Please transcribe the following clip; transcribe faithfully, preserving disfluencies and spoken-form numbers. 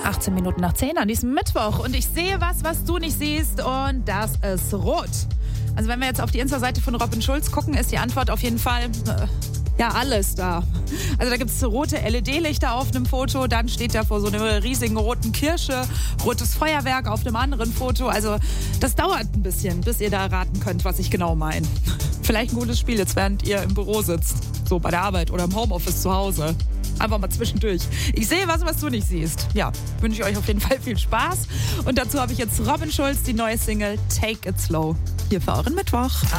achtzehn Minuten nach zehn an diesem Mittwoch. Und ich sehe was, was du nicht siehst. Und das ist rot. Also wenn wir jetzt auf die Insta-Seite von Robin Schulz gucken, ist die Antwort auf jeden Fall... Äh, Ja, alles da. Also da gibt es rote L E D-Lichter auf einem Foto, dann steht da vor so einer riesigen roten Kirsche, rotes Feuerwerk auf einem anderen Foto. Also das dauert ein bisschen, bis ihr da raten könnt, was ich genau meine. Vielleicht ein gutes Spiel jetzt, während ihr im Büro sitzt, so bei der Arbeit oder im Homeoffice zu Hause. Einfach mal zwischendurch. Ich sehe was, was du nicht siehst. Ja, wünsche ich euch auf jeden Fall viel Spaß. Und dazu habe ich jetzt Robin Schulz, die neue Single Take It Slow. Hier für euren Mittwoch.